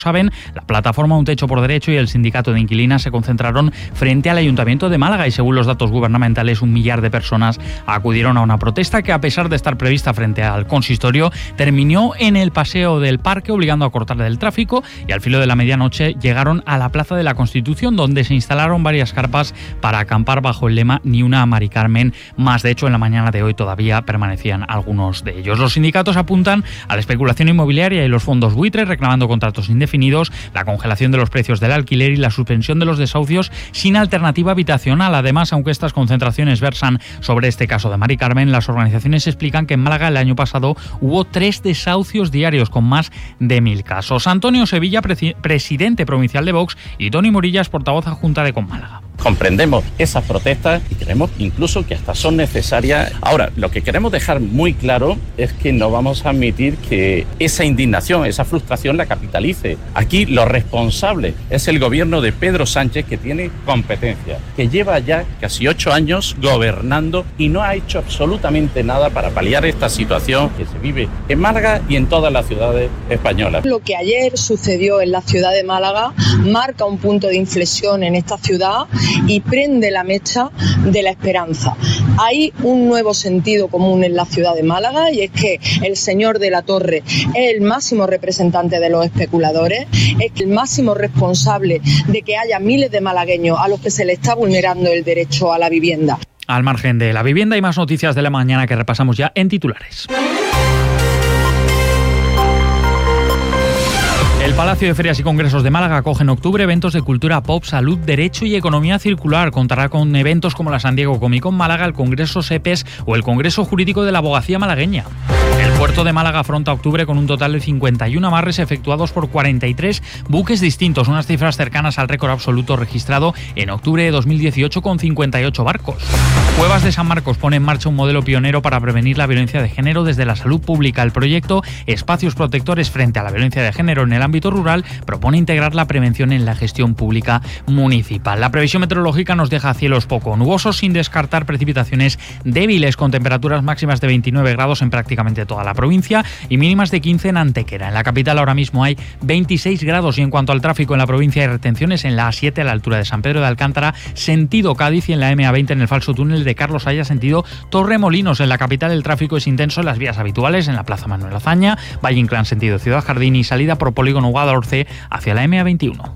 saben, la plataforma Un Techo por Derecho y el sindicato de inquilinas se concentraron frente al Ayuntamiento de Málaga y, según los datos gubernamentales, 1 millar de personas acudieron a una protesta que, a pesar de estar prevista frente al consistorio, terminó en el paseo del parque, obligando a cortar el tráfico, y al filo de la medianoche llegaron a la Plaza de la Constitución, donde se instalaron varias carpas para acampar bajo el lema "Ni una Mari Carmen más". De hecho, en la mañana de hoy todavía permanecían algunos de ellos. Los sindicatos apuntan a la especulación inmobiliaria y los fondos buitres, reclamando contratos indefinidos, la congelación de los precios del alquiler y la suspensión de los desahucios sin alternativa habitacional. Además, aunque estas concentraciones versan sobre este caso de Mari Carmen, las organizaciones explican que en Málaga el año pasado hubo 3 desahucios diarios con más de 1.000 casos. Antonio Sevilla, presidente provincial de Vox, y Toni Morillas, portavoz adjunta de Con Málaga. Comprendemos esas protestas y creemos incluso que hasta son necesarias. Ahora, lo que queremos dejar muy claro es que no vamos a admitir que esa indignación, esa frustración la capitalice. Aquí lo responsable es el gobierno de Pedro Sánchez, que tiene competencia, que lleva ya casi 8 años gobernando y no ha hecho absolutamente nada para paliar esta situación que se vive en Málaga y en todas las ciudades españolas. Lo que ayer sucedió en la ciudad de Málaga marca un punto de inflexión en esta ciudad y prende la mecha de la esperanza. Hay un nuevo sentido común en la ciudad de Málaga, y es que el señor de la Torre es el máximo representante de los especuladores, es el máximo responsable de que haya miles de malagueños a los que se les está vulnerando el derecho a la vivienda. Al margen de la vivienda, hay más noticias de la mañana que repasamos ya en titulares. El Palacio de Ferias y Congresos de Málaga acoge en octubre eventos de cultura pop, salud, derecho y economía circular. Contará con eventos como la San Diego Comic Con Málaga, el Congreso SEPES o el Congreso Jurídico de la Abogacía Malagueña. El puerto de Málaga afronta octubre con un total de 51 amarres efectuados por 43 buques distintos, unas cifras cercanas al récord absoluto registrado en octubre de 2018 con 58 barcos. Cuevas de San Marcos pone en marcha un modelo pionero para prevenir la violencia de género desde la salud pública. El proyecto Espacios Protectores frente a la violencia de género en el ámbito rural propone integrar la prevención en la gestión pública municipal. La previsión meteorológica nos deja cielos poco nubosos, sin descartar precipitaciones débiles, con temperaturas máximas de 29 grados en prácticamente toda la provincia y mínimas de 15 en Antequera. En la capital ahora mismo hay 26 grados, y en cuanto al tráfico en la provincia hay retenciones en la A7 a la altura de San Pedro de Alcántara, sentido Cádiz, y en la M20 en el falso túnel de Carlos Haya, sentido Torremolinos. En la capital el tráfico es intenso en las vías habituales, en la Plaza Manuel Azaña, Valle Inclán sentido Ciudad Jardín y salida por Polígono Guadalhorce hacia la MA21.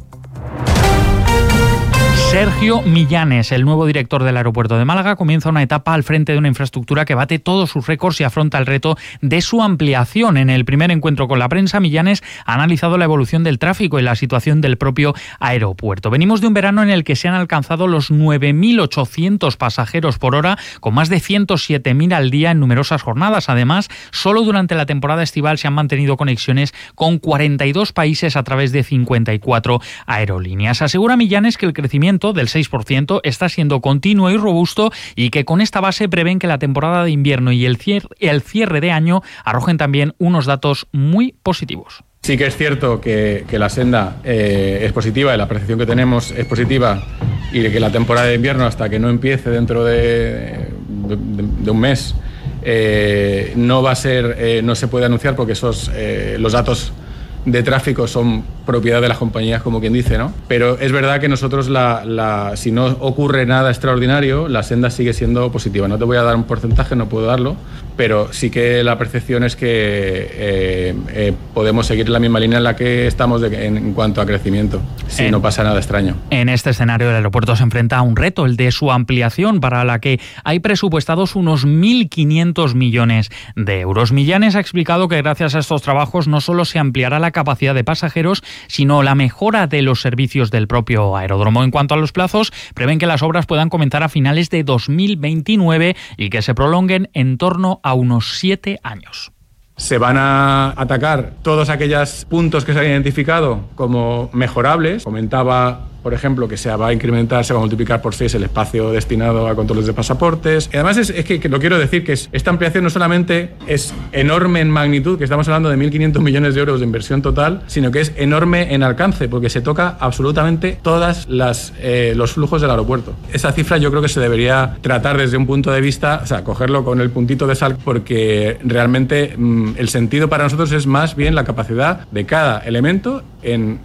Sergio Millanes, el nuevo director del aeropuerto de Málaga, comienza una etapa al frente de una infraestructura que bate todos sus récords y afronta el reto de su ampliación. En el primer encuentro con la prensa, Millanes ha analizado la evolución del tráfico y la situación del propio aeropuerto. Venimos de un verano en el que se han alcanzado los 9.800 pasajeros por hora, con más de 107.000 al día en numerosas jornadas. Además, solo durante la temporada estival se han mantenido conexiones con 42 países a través de 54 aerolíneas. Asegura Millanes que el crecimiento del 6% está siendo continuo y robusto, y que con esta base prevén que la temporada de invierno y el cierre de año arrojen también unos datos muy positivos. Sí que es cierto que la senda es positiva y la percepción que tenemos es positiva, y de que la temporada de invierno, hasta que no empiece dentro de un mes, no va a ser, no se puede anunciar, porque los datos de tráfico son propiedad de las compañías, como quien dice, ¿no? Pero es verdad que nosotros, si no ocurre nada extraordinario, la senda sigue siendo positiva. No te voy a dar un porcentaje, no puedo darlo, pero sí que la percepción es que podemos seguir la misma línea en la que estamos en cuanto a crecimiento, si no pasa nada extraño. En este escenario, el aeropuerto se enfrenta a un reto, el de su ampliación, para la que hay presupuestados unos 1.500 millones de euros. Millanes ha explicado que gracias a estos trabajos no solo se ampliará la capacidad de pasajeros, sino la mejora de los servicios del propio aeródromo. En cuanto a los plazos, prevén que las obras puedan comenzar a finales de 2029 y que se prolonguen en torno a unos 7 años. Se van a atacar todos aquellos puntos que se han identificado como mejorables. Comentaba por ejemplo, que se va a incrementar, se va a multiplicar por 6 el espacio destinado a controles de pasaportes. Y además es que lo quiero decir, que esta ampliación no solamente es enorme en magnitud, que estamos hablando de 1.500 millones de euros de inversión total, sino que es enorme en alcance, porque se toca absolutamente todas los flujos del aeropuerto. Esa cifra yo creo que se debería tratar desde un punto de vista, o sea, cogerlo con el puntito de sal, porque realmente el sentido para nosotros es más bien la capacidad de cada elemento en